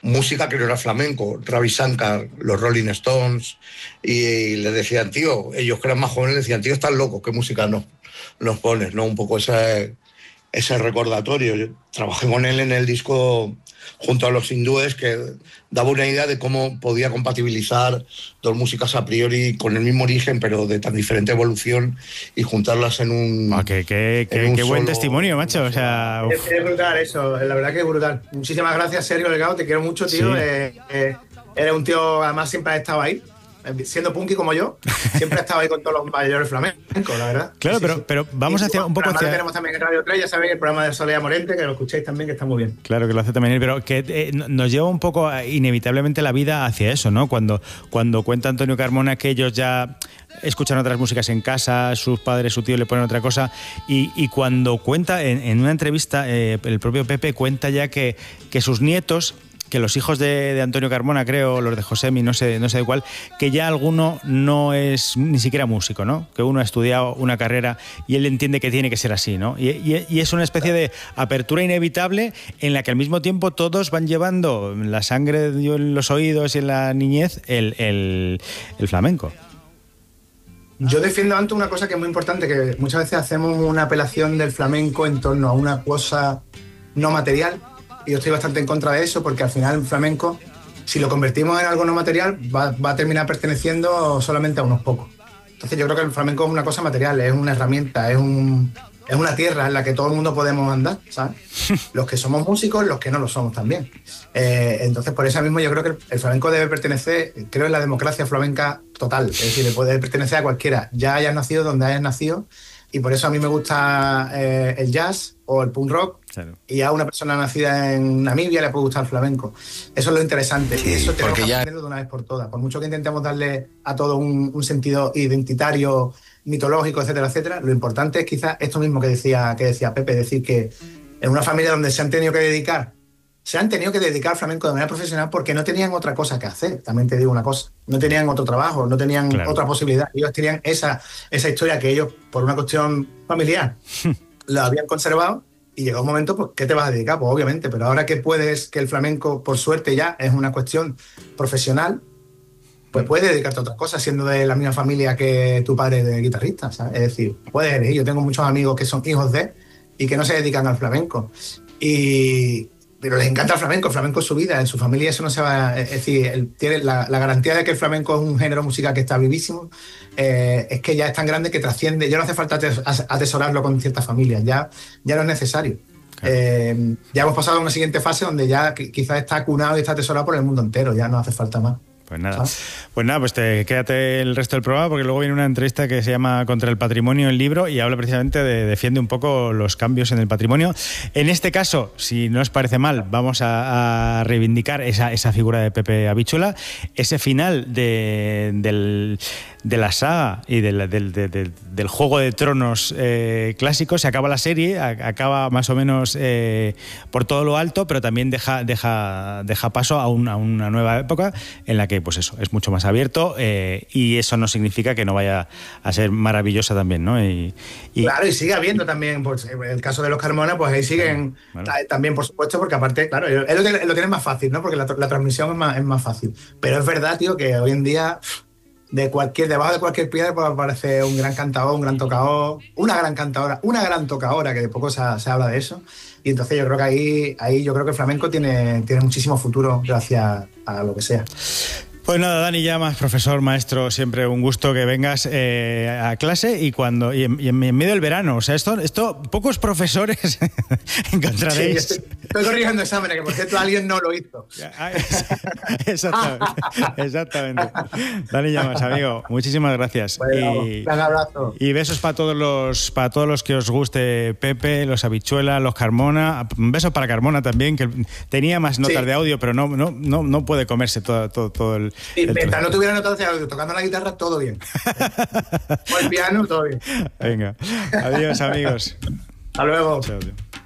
música que no era flamenco, Ravi Shankar, los Rolling Stones, y le decían, tío, ellos que eran más jóvenes decían, tío, estás loco, ¿qué música nos pones? ¿No? Un poco ese recordatorio. Yo trabajé con él en el disco junto a los hindúes, que daba una idea de cómo podía compatibilizar dos músicas a priori con el mismo origen, pero de tan diferente evolución, y juntarlas en un... Qué buen testimonio, macho. O sea, es brutal eso, la verdad que es brutal. Muchísimas gracias, Sergio Delgado, te quiero mucho, tío. Sí. Eres un tío, además siempre has estado ahí. Siendo punky como yo, siempre he estado ahí con todos los mayores flamencos, la verdad. Claro, sí, pero vamos hacia un poco hacia... Tenemos también en Radio 3, ya sabéis, el programa de Soledad Morente, que lo escuchéis también, que está muy bien. Claro que lo hace también él, pero que nos lleva un poco inevitablemente la vida hacia eso, ¿no? Cuando cuenta Antonio Carmona que ellos ya escuchan otras músicas en casa, sus padres, su tío le ponen otra cosa, y cuando cuenta en una entrevista, el propio Pepe cuenta ya que sus nietos, que los hijos de Antonio Carmona, creo, los de Josemi, no sé de cuál, que ya alguno no es ni siquiera músico, ¿no? Que uno ha estudiado una carrera y él entiende que tiene que ser así, ¿no? Y es una especie de apertura inevitable en la que al mismo tiempo todos van llevando la sangre en los oídos y en la niñez el flamenco. Yo defiendo, Anto, una cosa que es muy importante, que muchas veces hacemos una apelación del flamenco en torno a una cosa no material. Y yo estoy bastante en contra de eso, porque al final el flamenco, si lo convertimos en algo no material, va a terminar perteneciendo solamente a unos pocos. Entonces yo creo que el flamenco es una cosa material, es una herramienta, es una tierra en la que todo el mundo podemos andar, ¿sabes? Los que somos músicos, los que no lo somos también. Entonces por eso mismo yo creo que el flamenco debe pertenecer, creo en la democracia flamenca total, es decir, puede pertenecer a cualquiera, ya hayas nacido donde hayas nacido. Y por eso a mí me gusta el jazz o el punk rock. Claro. Y a una persona nacida en Namibia le puede gustar el flamenco. Eso es lo interesante. Sí, y eso tenemos que aprenderlo de una vez por todas. Por mucho que intentemos darle a todo un sentido identitario, mitológico, etcétera, etcétera, lo importante es quizás esto mismo que decía Pepe, decir que en una familia donde se han tenido que dedicar al flamenco de manera profesional porque no tenían otra cosa que hacer. También te digo una cosa, no tenían otro trabajo, no tenían otra posibilidad. Ellos tenían esa historia que ellos, por una cuestión familiar, la habían conservado, y llegó un momento, pues, ¿qué te vas a dedicar? Pues obviamente, pero ahora que el flamenco, por suerte ya, es una cuestión profesional, pues puedes dedicarte a otras cosas, siendo de la misma familia que tu padre de guitarrista, ¿sabes? Es decir, puedes elegir. Yo tengo muchos amigos que son hijos de y que no se dedican al flamenco. Pero les encanta el flamenco es su vida, en su familia eso no se va... Es decir, tiene la garantía de que el flamenco es un género musical que está vivísimo, es que ya es tan grande que trasciende, ya no hace falta atesorarlo con ciertas familias, ya no es necesario. Claro. Ya hemos pasado a una siguiente fase donde ya quizás está acunado y está atesorado por el mundo entero, ya no hace falta más. Pues nada, quédate el resto del programa, porque luego viene una entrevista que se llama Contra el patrimonio, el libro, y habla precisamente defiende un poco los cambios en el patrimonio. En este caso, si no os parece mal, vamos a reivindicar esa figura de Pepe Habichuela, ese final de la saga y del Juego de Tronos clásico. Se acaba la serie, acaba más o menos por todo lo alto, pero también deja paso a una nueva época en la que, pues eso, es mucho más abierto, y eso no significa que no vaya a ser maravillosa también, ¿no? Claro, y sigue habiendo también, pues, en el caso de los Carmona, pues ahí siguen, bueno, también, por supuesto, porque aparte, claro, él lo tiene más fácil, ¿no? Porque la transmisión es más fácil. Pero es verdad, tío, que hoy en día debajo de cualquier piedra puede aparecer un gran cantador, un gran tocador, una gran cantadora, una gran tocadora, que de poco se habla de eso. Y entonces yo creo que ahí yo creo que el flamenco tiene muchísimo futuro gracias a lo que sea. Pues nada, Dani Llamas, profesor, maestro, siempre un gusto que vengas a clase y en medio del verano. O sea, esto pocos profesores encontraréis. Sí, estoy corrigiendo exámenes, que por cierto alguien no lo hizo. Exactamente. Dani Llamas, amigo, muchísimas gracias. Bueno, un abrazo. Y besos para todos los que os guste Pepe, los Habichuela, los Carmona. Un beso para Carmona también, que tenía más notas de audio, pero no puede comerse todo el... Sí, mientras no tuviera notas de audio, tocando la guitarra, todo bien. O el piano, todo bien. Venga, adiós, amigos. Hasta luego. Chao, tío.